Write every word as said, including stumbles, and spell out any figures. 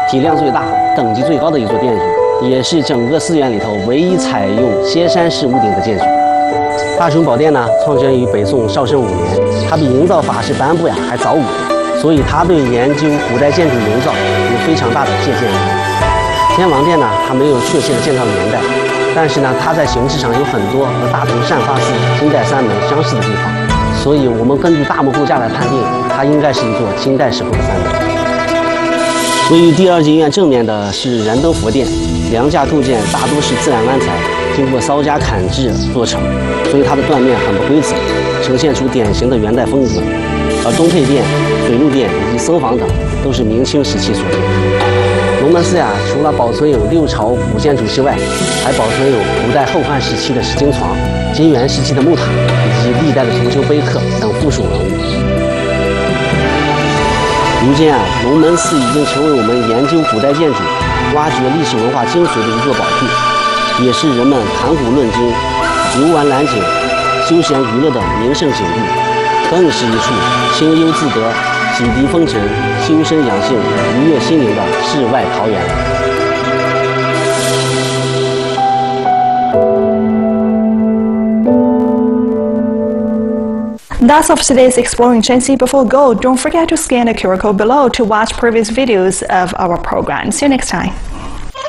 体量最大、等级最高的一座殿宇，也是整个寺院里头唯一采用歇山式屋顶的建筑。大雄宝殿呢，创建于北宋绍圣五年，它比营造法式颁布呀还早五年，所以它对研究古代建筑营造有非常大的借鉴意义。天王殿呢，它没有确切的建造年代，但是呢，它在形式上有很多和大同善发寺金代三门相似的地方，所以我们根据大木构架来判定，它应该是一座金代时候的三门。位于第二进院正面的是燃灯佛殿，梁架构件大多是自然安材，经过搔加砍制做成，所以它的断面很不规则，呈现出典型的元代风格。而东配殿、水陆殿以及僧房等都是明清时期所建。龙门寺呀，除了保存有六朝古建筑之外，还保存有古代后汉时期的石经床、金元时期的木塔以及历代的重修碑刻等附属文物。如今啊，龙门寺已经成为我们研究古代建筑、挖掘历史文化精髓的一座宝地，也是人们谈古论今、游玩览景、休闲娱乐的名胜景地，更是一处清幽自得、洗涤风尘、修身养性、愉悦心灵的世外桃源。 That's all for today's Exploring Shenxi. Before we go, don't forget to scan the Q R code below to watch previous videos of our program. See you next time.